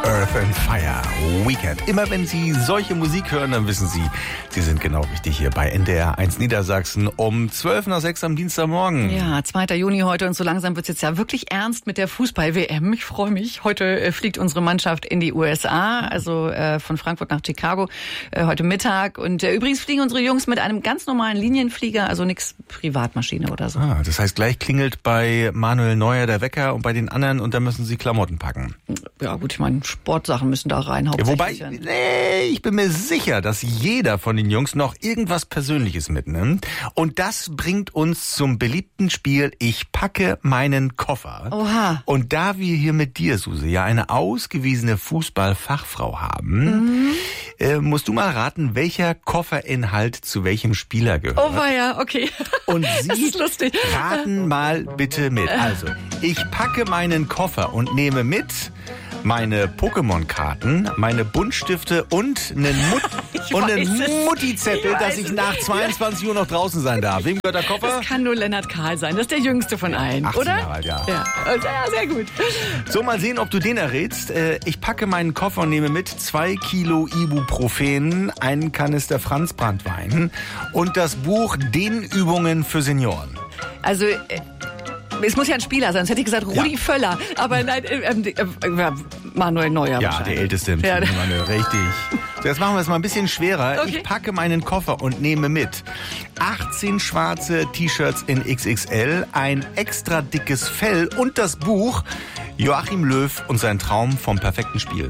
Earth and Fire Weekend. Immer wenn Sie solche Musik hören, dann wissen Sie, Sie sind genau richtig hier bei NDR 1 Niedersachsen um 5:12 am Dienstagmorgen. Ja, 2. Juni heute und so langsam wird's jetzt ja wirklich ernst mit der Fußball-WM. Ich freue mich. Heute fliegt unsere Mannschaft in die USA, also von Frankfurt nach Chicago, heute Mittag. Und übrigens fliegen unsere Jungs mit einem ganz normalen Linienflieger, also nix Privatmaschine oder so. Ah, das heißt, gleich klingelt bei Manuel Neuer der Wecker und bei den anderen und da müssen Sie Klamotten packen. Ja gut, ich meine, Sportsachen müssen da rein. Ja, wobei, ich bin mir sicher, dass jeder von den Jungs noch irgendwas Persönliches mitnimmt. Und das bringt uns zum beliebten Spiel Ich packe meinen Koffer. Oha. Und da wir hier mit dir, Susi, ja eine ausgewiesene Fußballfachfrau haben, musst du mal raten, welcher Kofferinhalt zu welchem Spieler gehört. Oh ja, okay. Und das ist lustig. Raten mal bitte mit. Also, ich packe meinen Koffer und nehme mit meine Pokémon-Karten, meine Buntstifte und einen Mutti-Zettel, dass ich nach 22 Uhr noch draußen sein darf. Wem gehört der Koffer? Das kann nur Lennart Kahl sein. Das ist der jüngste von allen, 18 oder? Jahre alt, ja. Ja, sehr gut. So, mal sehen, ob du den errätst. Ich packe meinen Koffer und nehme mit 2 Kilo Ibuprofen, einen Kanister Franzbranntwein und das Buch Dehnübungen für Senioren. Also, es muss ja ein Spieler sein, sonst hätte ich gesagt Rudi Völler. Aber nein, Manuel Neuer. Ja, der älteste im Team, Manuel, richtig. So, jetzt machen wir es mal ein bisschen schwerer. Okay. Ich packe meinen Koffer und nehme mit 18 schwarze T-Shirts in XXL, ein extra dickes Fell und das Buch Joachim Löw und sein Traum vom perfekten Spiel.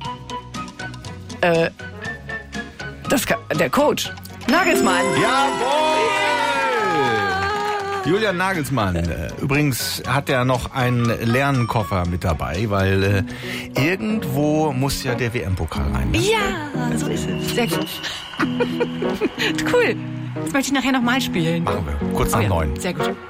Der Coach. Nagelsmann. Jawohl! Julian Nagelsmann. Übrigens hat er noch einen leeren Koffer mit dabei, weil irgendwo muss ja der WM-Pokal rein. Ja, so ist es. Sehr gut. Cool. Das möchte ich nachher nochmal spielen. Machen wir. Kurz nach 9. Sehr gut.